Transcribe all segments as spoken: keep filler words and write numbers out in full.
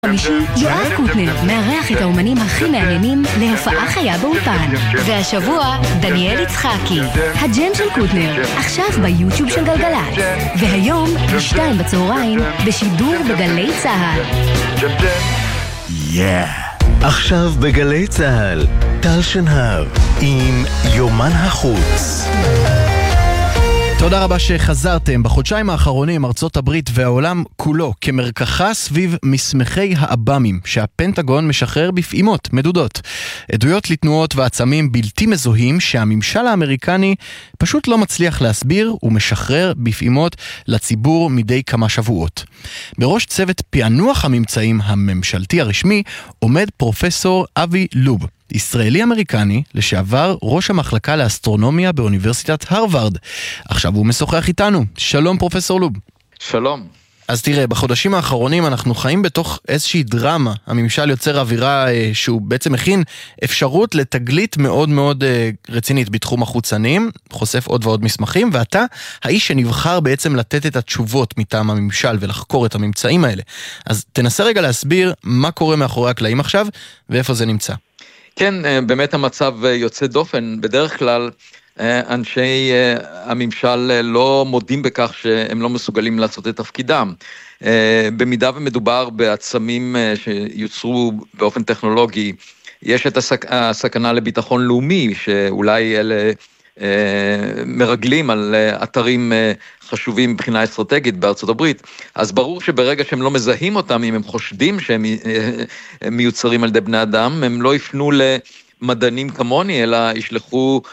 חמישי, יואב קוטנר מארח את האומנים הכי מעניינים להופעה חיה באולפן. והשבוע, דניאל יצחקי, הג'ם של קוטנר, עכשיו ביוטיוב של גלגלצ. והיום, בשתיים בצהריים, בשידור בגלי צהל. יא! עכשיו בגלי צהל, טל שנהב, עם יומן החוץ. תודה רבה שחזרתם. בחודשיים האחרונים ארצות הברית והעולם כולו כמרקחה סביב מסמכי האב"מים שהפנטגון משחרר בפעימות מדודות. עדויות לתנועות ועצמים בלתי מזוהים שהממשל האמריקני פשוט לא מצליח להסביר ומשחרר בפעימות לציבור מדי כמה שבועות. בראש צוות פענוח הממצאים הממשלתי הרשמי עומד פרופסור אבי לוב, ישראלי-אמריקני, לשעבר ראש המחלקה לאסטרונומיה באוניברסיטת הרווארד. עכשיו הוא משוחח איתנו. שלום פרופסור לוב. שלום. אז תראה, בחודשים האחרונים אנחנו חיים בתוך איזושהי דרמה. הממשל יוצר אווירה אה, שהוא בעצם מכין אפשרות לתגלית מאוד מאוד אה, רצינית בתחום החוצנים, חושף עוד ועוד מסמכים, ואתה האיש שנבחר בעצם לתת את התשובות מטעם הממשל ולחקור את הממצאים האלה. אז תנסה רגע להסביר מה קורה מאחורי הקלעים עכשיו ואיפה זה נמצא. כן, באמת המצב יוצא דופן. בדרך כלל אנשי הממשל לא מודים בכך שהם לא מסוגלים לעשות את תפקידם. במידה ומדובר בעצמים שיוצרו באופן טכנולוגי, יש את הסכנה לביטחון לאומי, שאולי אלה מרגלים על אתרים חשובים מבחינה אסטרטגית בארצות הברית, אז ברור שברגע שהם לא מזהים אותם, אם הם חושדים שהם מיוצרים על ידי בני אדם, הם לא יפנו למדענים כמוני, אלא ישלחו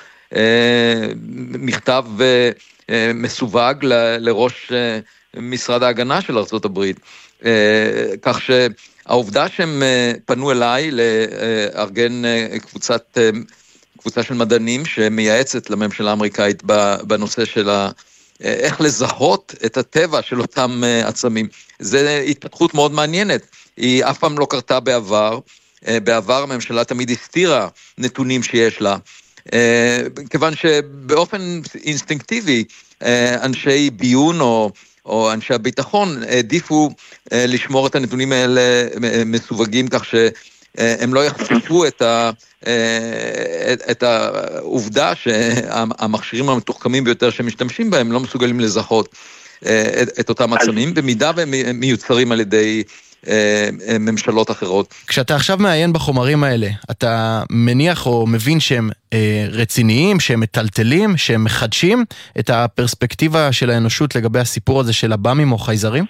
מכתב מסווג לראש משרד ההגנה של ארצות הברית. כך שהעובדה שהם פנו אליי לארגן קבוצת קבוצה של מדענים שמייעצת לממשלה האמריקאית בנושא של איך לזהות את הטבע של אותם עצמים. זו התפתחות מאוד מעניינת. היא אף פעם לא קרתה בעבר. בעבר הממשלה תמיד הסתירה נתונים שיש לה. כיוון שבאופן אינסטינקטיבי אנשי ביון או, או אנשי הביטחון העדיפו לשמור את הנתונים האלה מסווגים כך ש... הם לא יחשפו את, ה, את העובדה שהמכשירים המתוחכמים ביותר שמשתמשים בהם לא מסוגלים לזהות את, את אותם עצמים, במידה והם מיוצרים על ידי ממשלות אחרות. כשאתה עכשיו מעיין בחומרים האלה, אתה מניח או מבין שהם רציניים, שהם מטלטלים, שהם מחדשים את הפרספקטיבה של האנושות לגבי הסיפור הזה של אב"מים או חייזרים?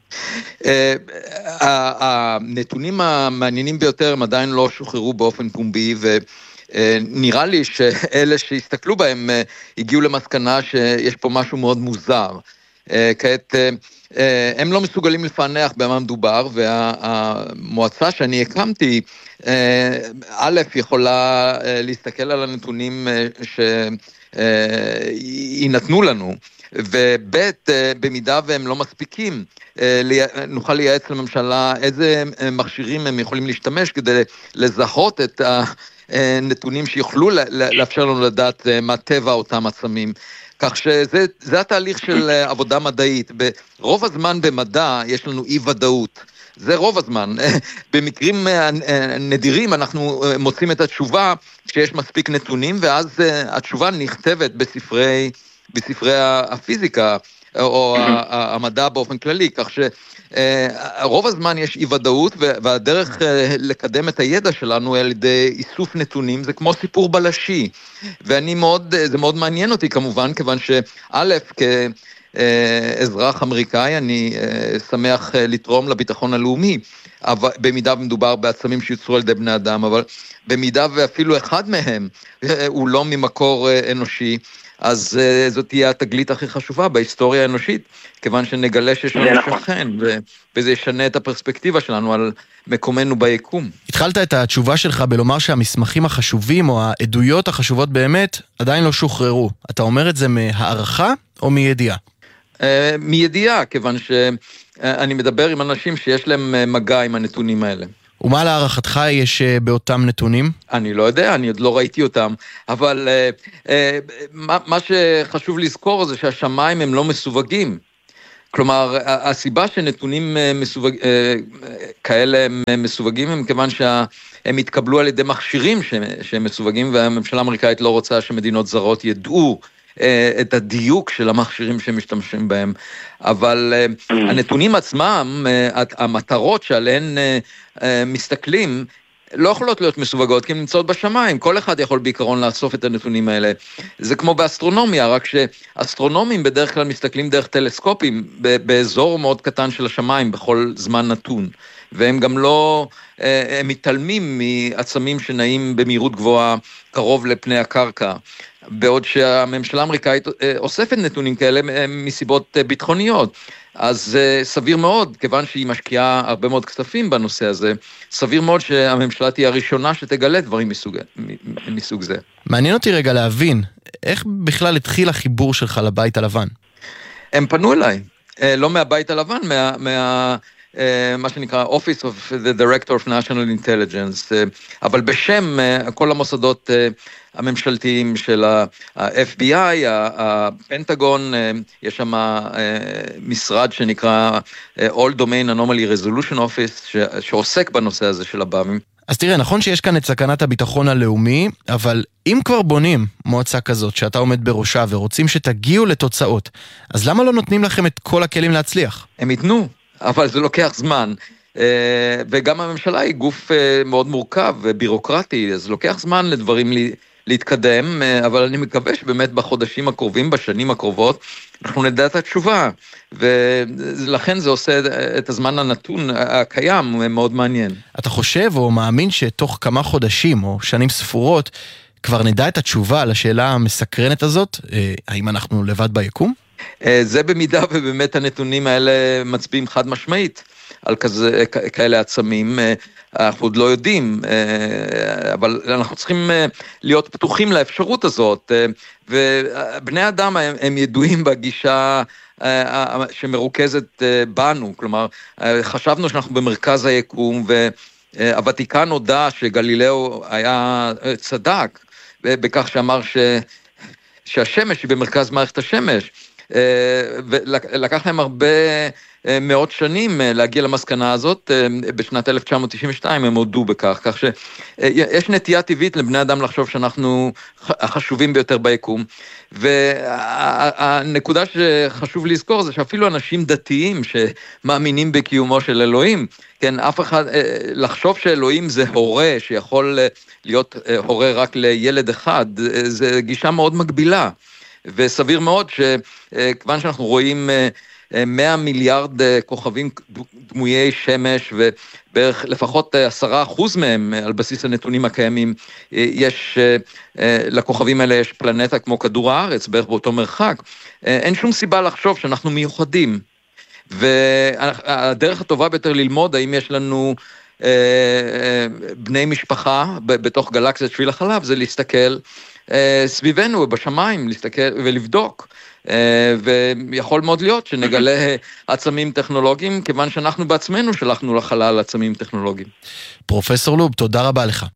הנתונים המעניינים ביותר הם עדיין לא שוחררו באופן פומבי, ונראה לי שאלה שהסתכלו בהם הגיעו למסקנה שיש פה משהו מאוד מוזר. כעת הם לא מסוגלים לפענח במה מדובר, והמועצה שאני הקמתי א' יכולה להסתכל על הנתונים שיינתנו לנו, ובית, במידה והם לא מספיקים, נוכל לייעץ לממשלה איזה מכשירים הם יכולים להשתמש כדי לזהות את הנתונים שיוכלו לאפשר לנו לדעת מה טבע אותם עצמים. כך שזה זה התהליך של עבודה מדעית. ברוב הזמן במדע יש לנו אי ודאות. זה רוב הזמן. במקרים נדירים אנחנו מוצאים את התשובה כשיש מספיק נתונים, ואז התשובה נכתבת בספרי בספרי הפיזיקה או המדע באופן כללי, כך שרוב הזמן יש אי ודאות, והדרך לקדם את הידע שלנו על ידי איסוף נתונים, זה כמו סיפור בלשי, ואני מאוד, זה מאוד מעניין אותי כמובן, כיוון שא' כאזרח אמריקאי אני שמח לתרום לביטחון הלאומי, במידה ומדובר בעצמים שיוצרו על ידי בני אדם, אבל במידה ואפילו אחד מהם הוא לא ממקור אנושי, אז uh, זאת תהיה התגלית הכי חשובה בהיסטוריה האנושית, כיוון שנגלה שיש לנו שכן, וזה ישנה את הפרספקטיבה שלנו על מקומנו ביקום. התחלת את התשובה שלך בלומר שהמסמכים החשובים, או העדויות החשובות באמת, עדיין לא שוחררו. אתה אומר את זה מהערכה או מידיעה? Uh, מידיעה, כיוון שאני מדבר עם אנשים שיש להם מגע עם הנתונים האלה. ומה להערכתך יש באותם נתונים? אני לא יודע, אני עוד לא ראיתי אותם, אבל uh, uh, מה, מה שחשוב לזכור זה שהשמיים הם לא מסווגים. כלומר, הסיבה שנתונים מסווג, כאלה הם מסווגים הם כיוון שהם התקבלו על ידי מכשירים שהם מסווגים, והממשלה האמריקאית לא רוצה שמדינות זרות ידעו את הדיוק של המכשירים שהם משתמשים בהם, אבל הנתונים עצמם, המטרות שעליהן מסתכלים, לא יכולות להיות מסווגות, כי הן נמצאות בשמיים. כל אחד יכול בעיקרון לאסוף את הנתונים האלה. זה כמו באסטרונומיה, רק שאסטרונומים בדרך כלל מסתכלים דרך טלסקופים, באזור מאוד קטן של השמיים, בכל זמן נתון. והם גם לא, הם מתעלמים מעצמים שנעים במהירות גבוהה, קרוב לפני הקרקע. בעוד שהממשלה האמריקאית אוספת נתונים כאלה מסיבות ביטחוניות. אז סביר מאוד, כיוון שהיא משקיעה הרבה מאוד כספים בנושא הזה, סביר מאוד שהממשלה תהיה הראשונה שתגלה דברים מסוג, מסוג זה. מעניין אותי רגע להבין, איך בכלל התחיל החיבור שלך לבית הלבן? הם פנו אליי, לא מהבית הלבן, מה... מה מה שנקרא Office of the Director of National Intelligence, אבל בשם כל המוסדות הממשלתיים של ה-אף בי איי, הפנטגון, יש שם משרד שנקרא All Domain Anomaly Resolution Office, שעוסק בנושא הזה של הבאמים. אז תראה, נכון שיש כאן את סכנת הביטחון הלאומי, אבל אם כבר בונים מועצה כזאת שאתה עומד בראשה ורוצים שתגיעו לתוצאות, אז למה לא נותנים לכם את כל הכלים להצליח? הם ייתנו. אבל זה לוקח זמן, וגם הממשלה היא גוף מאוד מורכב ובירוקרטי, אז לוקח זמן לדברים להתקדם, אבל אני מקווה שבאמת בחודשים הקרובים, בשנים הקרובות, אנחנו נדע את התשובה, ולכן זה עושה את הזמן הנתון הקיים, מאוד מעניין. אתה חושב או מאמין שתוך כמה חודשים או שנים ספורות, כבר נדע את התשובה לשאלה המסקרנת הזאת, האם אנחנו לבד ביקום? זה במידה ובאמת הנתונים האלה מצביעים חד משמעית על כזה, כאלה עצמים, אנחנו עוד לא יודעים, אבל אנחנו צריכים להיות פתוחים לאפשרות הזאת, ובני אדם הם, הם ידועים בגישה שמרוכזת בנו, כלומר, חשבנו שאנחנו במרכז היקום, והוותיקן הודע שגלילאו היה צדק, בכך שאמר ש, שהשמש היא במרכז מערכת השמש, ולקח להם הרבה מאות שנים להגיע למסקנה הזאת, בשנת אלף תשע מאות תשעים ושתיים הם הודו בכך, כך שיש נטייה טבעית לבני אדם לחשוב שאנחנו החשובים ביותר ביקום, והנקודה שחשוב לזכור זה שאפילו אנשים דתיים שמאמינים בקיומו של אלוהים, כן, אף אחד, לחשוב שאלוהים זה הורה שיכול להיות הורה רק לילד אחד, זה גישה מאוד מגבילה, וסביר מאוד שכיוון שאנחנו רואים מאה מיליארד כוכבים דמויי שמש, ובערך לפחות עשרה אחוז מהם על בסיס הנתונים הקיימים, יש, לכוכבים האלה יש פלנטה כמו כדור הארץ, בערך באותו מרחק, אין שום סיבה לחשוב שאנחנו מיוחדים, והדרך הטובה ביותר ללמוד האם יש לנו בני משפחה בתוך גלקסיית שביל החלב, זה להסתכל סביבנו בשמיים, להסתכל ולבדוק, ויכול מאוד להיות שנגלה עצמים טכנולוגיים, כיוון שאנחנו בעצמנו שלחנו לחלל עצמים טכנולוגיים. פרופסור לוב, תודה רבה לך.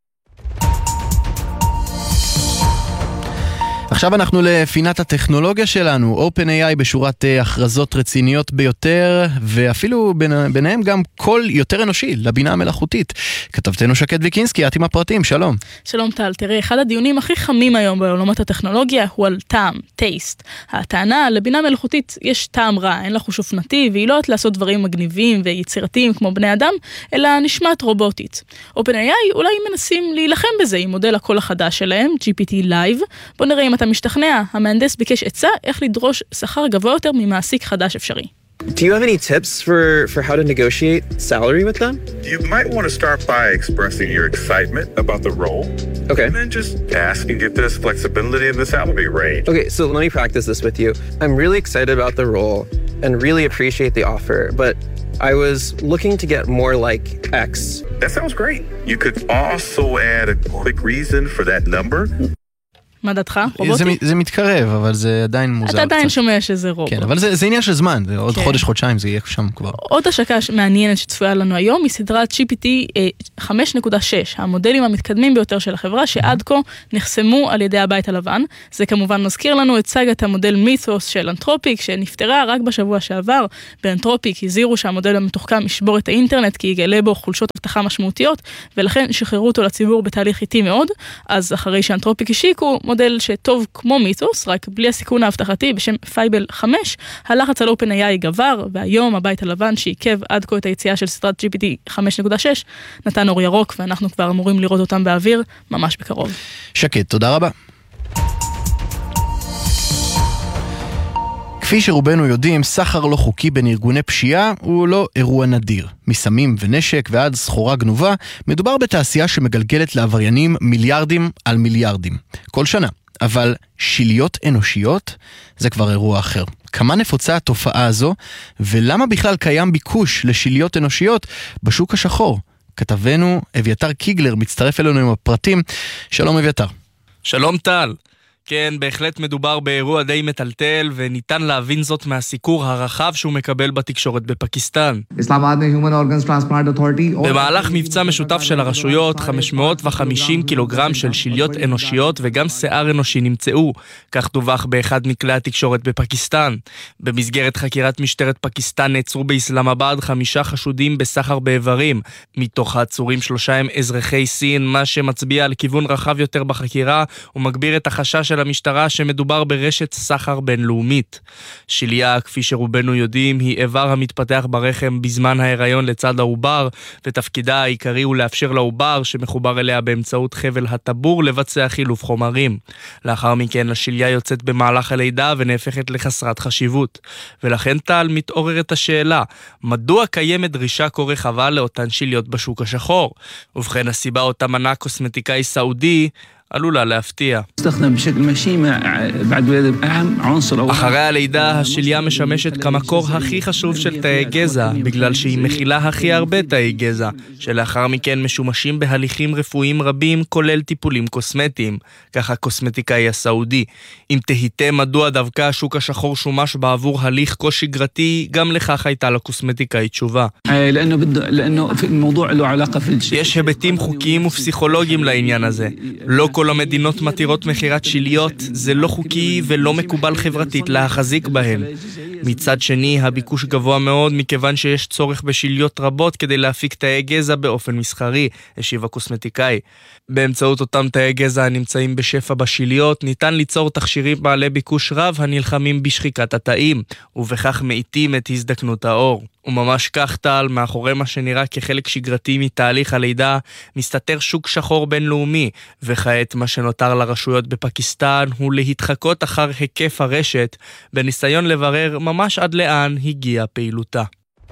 עכשיו אנחנו לפינת הטכנולוגיה שלנו, OpenAI בשורת הכרזות רציניות ביותר, ואפילו ביניהם גם קול יותר אנושי לבינה המלאכותית. כתבתנו שקד ויקינסקי, את עם הפרטים, שלום. שלום טל, תראה, אחד הדיונים הכי חמים היום בעולמות הטכנולוגיה הוא על טעם, טייסט. הטענה לבינה מלאכותית יש טעם רע, אין לה חוש אופנתי, והיא לא יודעת לעשות דברים מגניבים ויצירתיים כמו בני אדם, אלא נשמעת רובוטית. OpenAI אולי מנסים להילחם בזה עם מודל הקול החדש שלהם, ג'י פי טי Live. בוא נראה אם אתה משתכנע, המהנדס ביקש עצה איך לדרוש שכר גבוה יותר ממעסיק חדש אפשרי. Do you have any tips for, for how to negotiate salary with them? You might want to start by expressing your excitement about the role. Okay. And then just asking if there's flexibility in the salary range. Okay, so let me practice this with you. I'm really excited about the role and really appreciate the offer, but I was looking to get more like X. That sounds great. You could also add a quick reason for that number. מה דעתך? רובוטי? זה, זה מתקרב, אבל זה עדיין מוזר. אתה עדיין קצת. שומע שזה רובוט. כן, אבל זה, זה עניין של זמן, זה עוד כן. חודש, חודשיים, זה יהיה שם כבר. עוד השקה מעניינת שצפויה לנו היום, היא סדרת ג'י פי טי חמש נקודה שש, המודלים המתקדמים ביותר של החברה, שעד כה נחסמו על ידי הבית הלבן. זה כמובן מזכיר לנו את סגת המודל מית'וס של אנתרופיק, שנפטרה רק בשבוע שעבר. באנתרופיק הזהירו שהמודל המתוחכם ישבור את האינטרנט, כי יגלה בו חולשות אבטחה משמעותיות, ולכן שחררו אותו לציבור בתהליך איטי מאוד. אז אחרי שאנתרופיק השיקו, מודל שטוב כמו מית'וס, רק בלי הסיכון ההבטחתי בשם פייבל חמש, הלחץ על OpenAI גבר, והיום הבית הלבן שעיכב עד כה את היציאה של סדרת ג'י פי טי חמש נקודה שש, נתן אור ירוק, ואנחנו כבר אמורים לראות אותם באוויר ממש בקרוב. שקט, תודה רבה. כפי שרובנו יודעים, סחר לא חוקי בין ארגוני פשיעה הוא לא אירוע נדיר. מסמים ונשק ועד סחורה גנובה, מדובר בתעשייה שמגלגלת לעבריינים מיליארדים על מיליארדים. כל שנה. אבל שיליות אנושיות זה כבר אירוע אחר. כמה נפוצה התופעה הזו, ולמה בכלל קיים ביקוש לשיליות אנושיות בשוק השחור? כתבנו אביתר קיגלר מצטרף אלינו עם הפרטים. שלום אביתר. שלום טל. כן, בהחלט מדובר באירוע די מטלטל, וניתן להבין זאת מהסיקור הרחב שהוא מקבל בתקשורת בפקיסטן. במהלך מבצע משותף של הרשויות, חמש מאות וחמישים קילוגרם של שיליות אנושיות וגם שיער אנושי נמצאו, כך דווח באחד מכלי התקשורת בפקיסטן. במסגרת חקירת משטרת פקיסטן נעצרו באסלאמבאד חמישה חשודים בסחר באיברים. מתוך העצורים שלושה הם אזרחי סין, מה שמצביע על כיוון רחב יותר בחקירה ומגביר את החשש של המשטרה שמדובר ברשת סחר בינלאומית. שיליה, כפי שרובנו יודעים, היא איבר המתפתח ברחם בזמן ההיריון לצד העובר, ותפקידה העיקרי הוא לאפשר לעובר שמחובר אליה באמצעות חבל הטבור לבצע חילוף חומרים. לאחר מכן השיליה יוצאת במהלך הלידה ונהפכת לחסרת חשיבות. ולכן טל מתעוררת השאלה, מדוע קיימת דרישה כה רחבה לאותן שיליות בשוק השחור? ובכן הסיבה אותה מנה קוסמטיקאי סעודי עלולה להפתיע. אחרי הלידה, השיליה משמשת כמקור הכי חשוב של תאי גזע, בגלל שהיא מכילה הכי הרבה תאי גזע, שלאחר מכן משומשים בהליכים רפואיים רבים, כולל טיפולים קוסמטיים, ככה קוסמטיקאי הסעודי. אם תהיתם מדוע דווקא השוק השחור שומש בעבור הליך כה שגרתי, גם לכך הייתה לקוסמטיקאי תשובה. יש היבטים חוקיים ופסיכולוגיים לעניין הזה. לא כל המדינות מתירות מחירת שיליות, זה לא חוקי ולא מקובל חברתית להחזיק בהן. מצד שני, הביקוש גבוה מאוד מכיוון שיש צורך בשיליות רבות כדי להפיק תאי גזע באופן מסחרי, השיב הקוסמטיקאי. באמצעות אותם תאי גזע הנמצאים בשפע בשיליות, ניתן ליצור תכשירים בעלי ביקוש רב הנלחמים בשחיקת התאים, ובכך מאיטים את הזדקנות האור. וממש כך טל, מאחורי מה שנראה כחלק שגרתי מתהליך הלידה, מסתתר שוק שחור בינלאומי, וכעת מה שנותר לרשויות בפקיסטן הוא להתחקות אחר היקף הרשת, בניסיון לברר ממש עד לאן הגיעה פעילותה.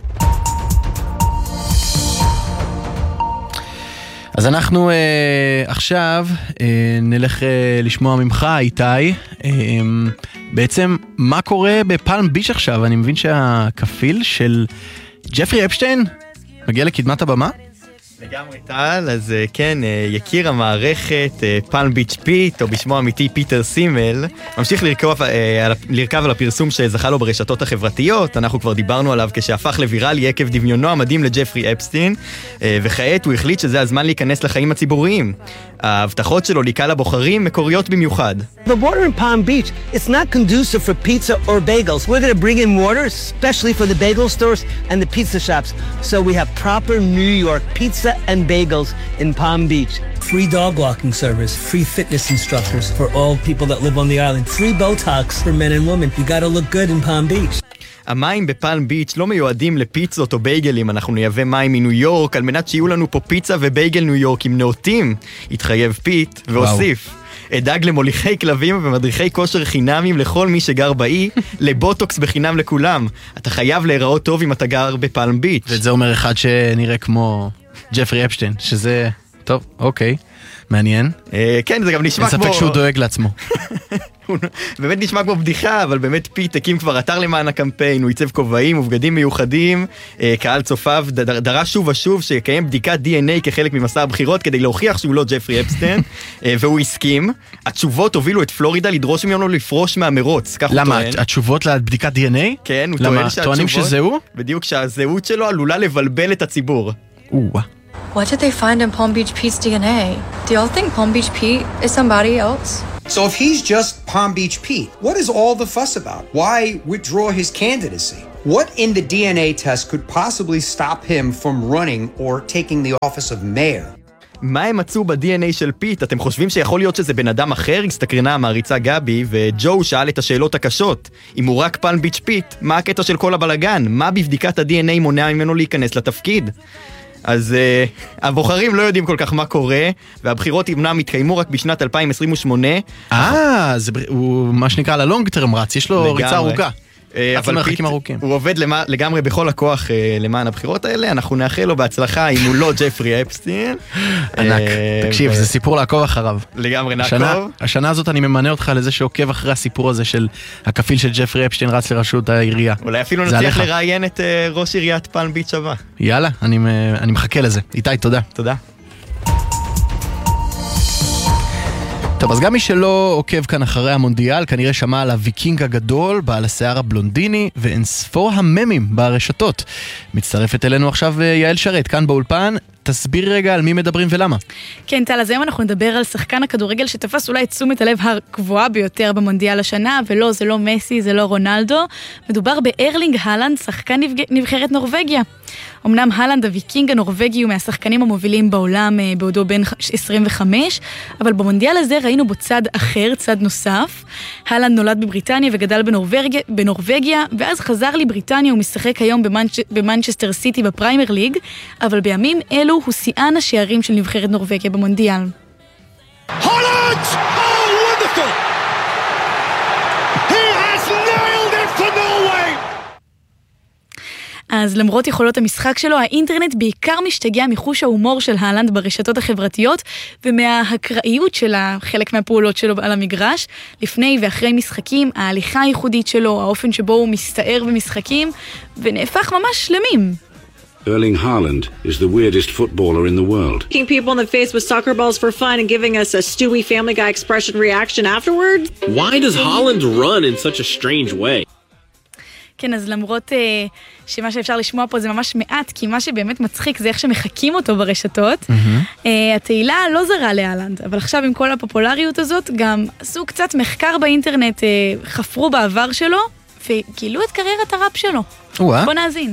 אז אנחנו אה, עכשיו אה, נלך אה, לשמוע ממך, איתי, אה, בעצם מה קורה בפלם ביץ' עכשיו? אני מבין שהכפיל של ג'פרי אפשטיין מגיע לקדמת הבמה? לגמרי טל, אז כן, יקיר המערכת, פלם ביץ' פיט, או בשמו האמיתי פיטר סימל, ממשיך לרכב, לרכב על הפרסום שזכה לו ברשתות החברתיות. אנחנו כבר דיברנו עליו כשהפך לוויראלי עקב דמיונו המדהים לג'פרי אפסטיין, וכעת הוא החליט שזה הזמן להיכנס לחיים הציבוריים. ההבטחות שלו לקהל הבוחרים מקוריות במיוחד. The water in Palm Beach, it's not conducive for pizza or bagels. We're going to bring in water, especially for the bagel stores and the pizza shops. So we have proper New York pizza and bagels in Palm Beach. Free dog walking service, free fitness instructors for all people that live on the island. Free Botox for men and women. You got to look good in Palm Beach. המים בפלם ביץ' לא מיועדים לפיצות או בייגלים, אנחנו נייבא מים מניו יורק על מנת שיהיו לנו פה פיצה ובייגל ניו יורקים נאותים, התחייב פיט והוסיף. אדאג למוליכי כלבים ומדריכי כושר חינמים לכל מי שגר באי, לבוטוקס בחינם לכולם. אתה חייב להיראות טוב אם אתה גר בפלם ביץ'. וזה אומר אחד שנראה כמו ג'פרי אפשטיין, שזה, טוב, אוקיי, מעניין. כן, זה גם נשמע כמו... אין ספק שהוא דואג לעצמו. באמת נשמע כמו בדיחה, אבל באמת פיט הקים כבר אתר למען הקמפיין, הוא ייצב כובעים ובגדים מיוחדים, קהל צופיו דרש שוב ושוב שיקיים בדיקת די אן איי כחלק ממסע הבחירות, כדי להוכיח שהוא לא ג'פרי אפסטיין, והוא הסכים. התשובות הובילו את פלורידה לדרוש ממנו לפרוש מהמרוץ, כך הוא טוען. למה? התשובות לבדיקת די אן איי? כן, הוא טוען שהתשובות... טוענים שזהו? בדיוק, שהזהות שלו עלולה לבלבל את הציבור. או-אה. What did they find in Palm Beach Pete's D N A? Do y'all think Palm Beach Pete is somebody else? So if he's just Palm Beach Pete, what is all the fuss about? Why withdraw his candidacy? What in the D N A test could possibly stop him from running or taking the office of mayor? מה הם מצאו ב-די אן איי של פיט? אתם חושבים שיכול להיות שזה בן אדם אחר? הסתקרנה המעריצה גבי, וג'ו שאל את השאלות הקשות. אם הוא רק פלם ביץ' פיט, מה הקטע של כל הבלגן? מה בבדיקת ה-די אן איי מונע ממנו להיכנס לתפקיד? אז uh, הבוחרים לא יודעים כל כך מה קורה, והבחירות אמנם מתקיימו רק בשנת אלפיים עשרים ושמונה. אה, זה הוא מה שנקרא ללונג טרם רץ, יש לו ריצה ארוכה. אבל פיט, הוא עובד לגמרי בכל הכוח למען הבחירות האלה, אנחנו נאחל לו בהצלחה אם הוא לא ג'פרי אפסטיין. ענק, תקשיב, זה סיפור לעקוב אחריו. לגמרי נעקוב. השנה הזאת אני ממנה אותך לזה שעוקב אחרי הסיפור הזה של הכפיל של ג'פרי אפסטיין רץ לראשות העירייה. אולי אפילו נצליח לראיין את ראש עיריית פלם ביץ' הבא. יאללה, אני מחכה לזה. איתי, תודה. תודה. טוב, אז גם מי שלא עוקב כאן אחרי המונדיאל, כנראה שמע על הוויקינג הגדול, בעל השיער הבלונדיני, ואין ספור הממים ברשתות. מצטרפת אלינו עכשיו יעל שרת, כאן באולפן. תסביר רגע על מי מדברים ולמה. כן, טל, אז היום אנחנו נדבר על שחקן הכדורגל שתפס אולי את תשומת הלב הגבוהה ביותר במונדיאל השנה, ולא, זה לא מסי, זה לא רונלדו. מדובר בארלינג הלנד, שחקן נבחרת נורווגיה. אמנם הלנד הוויקינג הנורווגי הוא מהשחקנים המובילים בעולם בעודו בין עשרים וחמש, אבל במונדיאל הזה ראינו בו צד אחר, צד נוסף. הלנד נולד בבריטניה וגדל בנורווגיה, בנורווגיה ואז חזר לבריטניה ומשחק היום במנצ'... במנצ'סטר סיטי בפריימר ליג, אבל בימים אלו הוא שיאן השערים של נבחרת נורווגיה במונדיאל. הולנד! Oh, wonderful! He has nailed it for Norway! אז למרות יכולות המשחק שלו, האינטרנט בעיקר משתגע מחוש ההומור של הלנד ברשתות החברתיות, ומההקראיות של חלק מהפעולות שלו על המגרש. לפני ואחרי משחקים, ההליכה הייחודית שלו, האופן שבו הוא מסתער במשחקים, ונהפך ממש שלמים. Erling Haaland is the weirdest footballer in the world. Kicking people in the face with soccer balls for fun and giving us a Stewie Family Guy expression reaction afterward. Why does Haaland run in such a strange way? כן, אז למרות uh, שמה שאפשר לשמוע פה זה ממש מעט, כי מה שבאמת מצחיק זה איך שמחקים אותו ברשתות. Mm-hmm. Uh, התהילה לא זרה להלנד, אבל עכשיו עם כל הפופולריות הזאת, גם עשו קצת מחקר באינטרנט, uh, חפרו בעבר שלו, וגילו את קריירת הראפ שלו. וואו. בוא נאזין.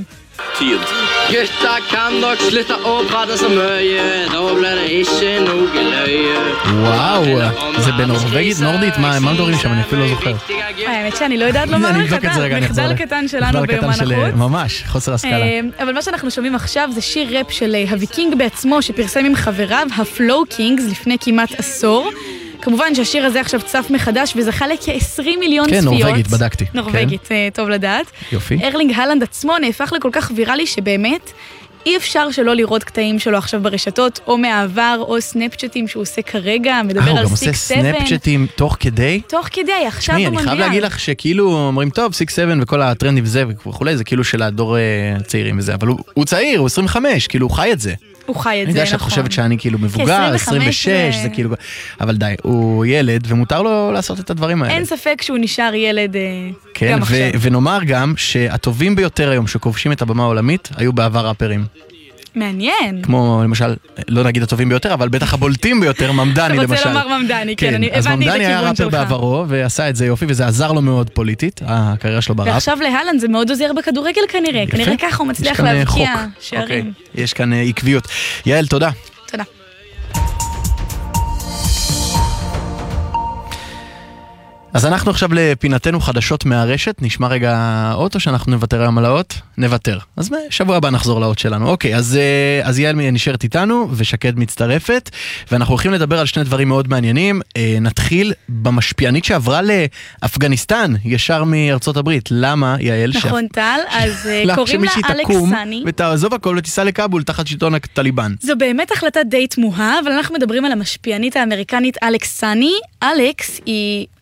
Gutta kan dock sluta och prata så mycket, då blir det inte nog löje. וואו, זה בנורווגית נורדית, מה מדברים שם, אני אפילו לא זוכר. האמת שאני לא יודעת לומר לך, מחדל קטן שלנו ביומן החוץ. ממש, חוסר השכלה. אבל מה שאנחנו שומעים עכשיו זה שיר ראפ של הוויקינג בעצמו, שפרסם עם חבריו, הפלואו קינגס, לפני כמעט עשור. כמובן שהשיר הזה עכשיו צף מחדש וזכה לכ-עשרים מיליון צפיות. כן, נורווגית, בדקתי. נורווגית, טוב לדעת. יופי. ארלינג הלנד עצמו נהפך לכל כך ויראלי שבאמת אי אפשר שלא לראות קטעים שלו עכשיו ברשתות, או מהעבר, או סנאפצ'טים שהוא עושה כרגע, מדבר על סיקס סבן. הוא גם עושה סנאפצ'טים תוך כדי? תוך כדי, עכשיו במונדיאל. שמי, אני חייב להגיד לך שכאילו אומרים, טוב, סיקס סבן וכל הטרנדים וזה וכולי, זה כאילו של הדור הצעירים וזה, אבל הוא צעיר, הוא עשרים וחמש, כאילו הוא חי את זה. הוא חי את זה, נכון. אני יודע שאת חושבת שאני כאילו מבוגר, עשרים ושש, זה כאילו... אבל די, הוא ילד, ומותר לו לעשות את הדברים האלה. אין ספק שהוא נשאר ילד גם עכשיו. כן, ונאמר גם שהטובים ביותר היום שכובשים את הבמה העולמית, היו בעבר ראפרים. מעניין. כמו למשל, לא נגיד הטובים ביותר, אבל בטח הבולטים ביותר, ממדני למשל. אתה רוצה לומר ממדני, כן, אני הבנתי את הכיוון שלך. אז ממדני היה ראפר בעברו, ועשה את זה יופי, וזה עזר לו מאוד פוליטית, הקריירה שלו בראפ. ועכשיו להלנד זה מאוד עוזר בכדורגל כנראה, כנראה ככה הוא מצליח להבקיע שערים. יש כאן עקביות. יעל, תודה. תודה. אז אנחנו עכשיו לפינתנו חדשות מהרשת, נשמע רגע אות או שאנחנו נוותר היום על האות? נוותר. אז שבוע הבא נחזור לאות שלנו. אוקיי, אז, אז יעל נשארת איתנו ושקד מצטרפת, ואנחנו הולכים לדבר על שני דברים מאוד מעניינים. נתחיל במשפיענית שעברה לאפגניסטן, ישר מארצות הברית. למה, יעל? נכון, טל, אז קוראים לה אלכס סני. ותעזוב הכל ותיסע לקאבול תחת שלטון הטליבן. זו באמת החלטה די תמוהה, אבל אנחנו מדברים על המשפיענית האמריקנית אלכס סני. אלכס היא אמריקאית,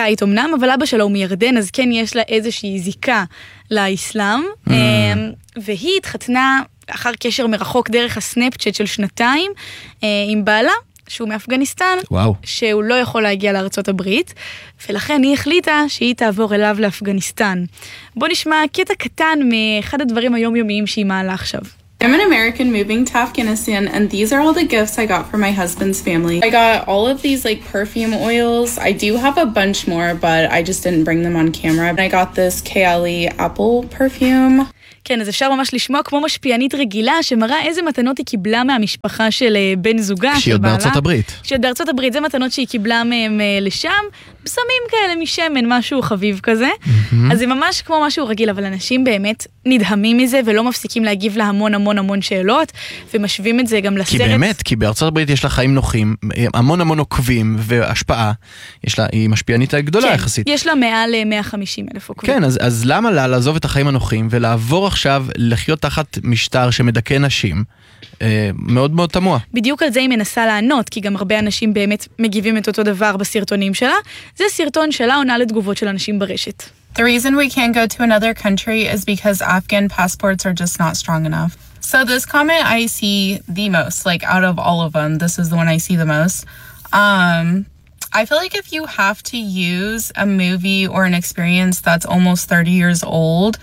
אמריקאית אמנם, אבל אבא שלו הוא מירדן, אז כן יש לה איזושהי זיקה לאסלאם, mm. והיא התחתנה אחר קשר מרחוק דרך הסנאפצ'אט של שנתיים, עם בעלה, שהוא מאפגניסטן, וואו. שהוא לא יכול להגיע לארצות הברית, ולכן היא החליטה שהיא תעבור אליו לאפגניסטן. בוא נשמע קטע קטן מאחד הדברים היומיומיים שהיא מעלה עכשיו. I'm an American moving to Afghanistan, and these are all the gifts I got for my husband's family. I got all of these like perfume oils. I do have a bunch more, but I just didn't bring them on camera. I got this K L E apple perfume. כן, אז אפשר ממש לשמוע כמו משפיענית רגילה, שמראה איזה מתנות היא קיבלה מהמשפחה של בן זוגה. כשהיא עוד בארצות הברית. כשהיא עוד בארצות הברית, זה מתנות שהיא קיבלה מהם לשם, שמים כאלה משמן, משהו חביב כזה. אז זה ממש כמו משהו רגיל, אבל אנשים באמת נדהמים מזה, ולא מפסיקים להגיב לה המון המון המון שאלות, ומשווים את זה גם לסרט. כי באמת, כי בארצות הברית יש לה חיים נוחים, המון המון עוקבים והשפעה, יש לה, היא משפיענית גדולה יחסית. יש לה מעל מאה וחמישים אלף עוקבים. כן, אז, אז למה לה לעזוב את החיים הנוחים ולעבור עכשיו לחיות תחת משטר שמדכא נשים? אה, מאוד מאוד תמוה. בדיוק על זה היא מנסה לענות, כי גם הרבה אנשים באמת מגיבים את אותו דבר בסרטונים שלה. זה סרטון שלה עונה לתגובות של אנשים ברשת. The reason we can't go to another country is because Afghan passports are just not strong enough. So this comment I see the most, like out of all of them, this is the one I see the most. Um, I feel like if you have to use a movie or an experience that's almost thirty years old,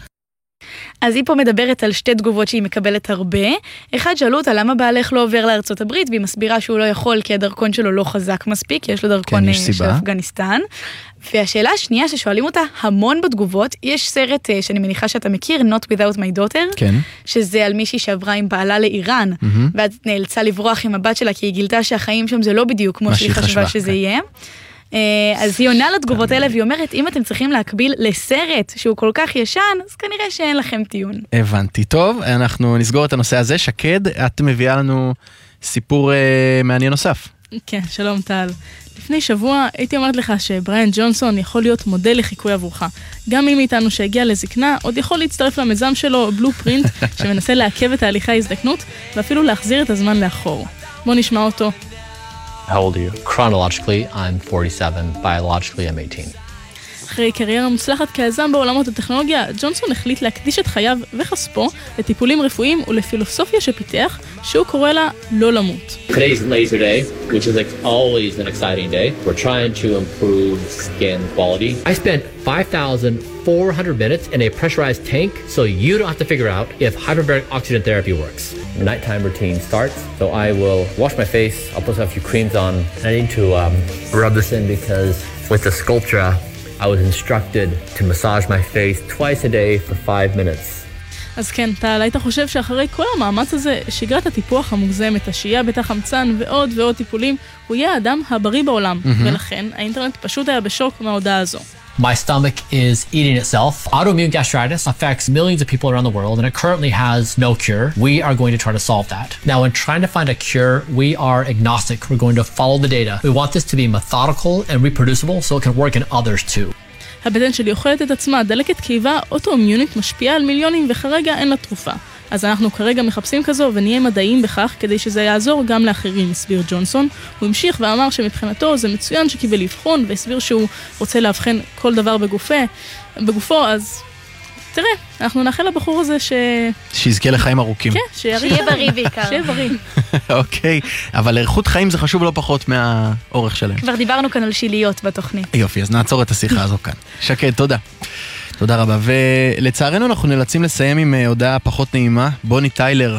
אז היא פה מדברת על שתי תגובות שהיא מקבלת הרבה. אחד, שאלו אותה למה בעלך לא עובר לארצות הברית, והיא מסבירה שהוא לא יכול כי הדרכון שלו לא חזק מספיק, יש לו דרכון כן, של אפגניסטן. והשאלה השנייה ששואלים אותה המון בתגובות, יש סרט שאני מניחה שאתה מכיר, Not Without My Daughter, כן. שזה על מישהי שעברה עם בעלה לאיראן, mm-hmm. ואז נאלצה לברוח עם הבת שלה, כי היא גילתה שהחיים שם זה לא בדיוק כמו שהיא חשבה, חשבה שזה כן. יהיה. אז היא עונה לתגובות האלה והיא אומרת, אם אתם צריכים להקביל לסרט שהוא כל כך ישן, אז כנראה שאין לכם טיעון. הבנתי. טוב, אנחנו נסגור את הנושא הזה. שקד, את מביאה לנו סיפור uh, מעניין נוסף. כן, שלום טל. לפני שבוע הייתי אומרת לך שבריאן ג'ונסון יכול להיות מודל לחיקוי עבורך. גם מי מאיתנו שהגיע לזקנה עוד יכול להצטרף למיזם שלו, בלופרינט, שמנסה לעכב את תהליכי ההזדקנות ואפילו להחזיר את הזמן לאחור. בוא נשמע אותו. How old are you? Chronologically, I'm forty-seven. Biologically, I'm eighteen. אחרי קריירה מוצלחת כיזם בעולמות הטכנולוגיה, ג'ונסון החליט להקדיש את חייו וכספו לטיפולים רפואיים ולפילוסופיה שפיתח, שהוא קורא לה לא למות. Today's laser day, which is like always an exciting day. We're trying to improve skin quality. I spent five thousand four hundred minutes in a pressurized tank, so you don't have to figure out if hyperbaric oxygen therapy works. The nighttime routine starts, so I will wash my face. I'll put a few creams on. I need to um, rub this in because with the Sculptra, I was instructed to massage my face twice a day for five minutes. אז כן, טל, היית חושב שאחרי כל המאמץ הזה, שגרת הטיפוח המוגזמת, השהייה בתא חמצן ועוד ועוד טיפולים, הוא יהיה האדם הבריא בעולם. Mm-hmm. ולכן, האינטרנט פשוט היה בשוק מההודעה הזו. My stomach is eating itself. Autoimmune gastritis affects millions of people around the world, and it currently has no cure. We are going to try to solve that. Now, in trying to find a cure, we are agnostic. We're going to follow the data. We want this to be methodical and reproducible so it can work in others too. הבטן שלי אוכלת את עצמה, דלקת קיבה אוטואימיונית משפיעה על מיליונים, וכרגע אין לה תרופה. אז אנחנו כרגע מחפשים כזו ונהיה מדעיים בכך כדי שזה יעזור גם לאחרים, הסביר ג'ונסון. הוא המשיך ואמר שמבחינתו זה מצוין שקיבל לבחון, והסביר שהוא רוצה להבחן כל דבר בגופו, בגופו, אז תראה, אנחנו נאחל לבחור הזה ש... שיזכה לחיים ארוכים. כן, שיהיה בריא בעיקר. שיהיה בריא. אוקיי, אבל איכות חיים זה חשוב לא פחות מהאורך שלהם. כבר דיברנו כאן על שיליות בתוכנית. יופי, אז נעצור את השיחה הזו כאן. שקד, תודה. תודה רבה, ולצערנו אנחנו נאלצים לסיים עם הודעה פחות נעימה. בוני טיילר,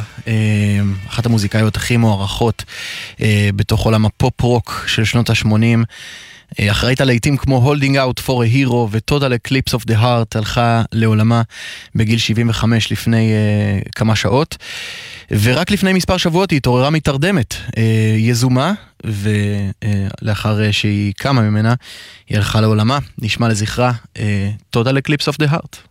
אחת המוזיקאיות הכי מוערכות בתוך עולם הפופ-רוק של שנות ה-שמונים, אחראית על לעיתים כמו Holding Out for a Hero ו-Total Eclipse of the Heart, הלכה לעולמה בגיל שבעים וחמש לפני uh, כמה שעות, ורק לפני מספר שבועות היא התעוררה מתרדמת uh, יזומה, ולאחר uh, שהיא קמה ממנה היא הלכה לעולמה. נשמע לזכרה uh, Total Eclipse of the Heart.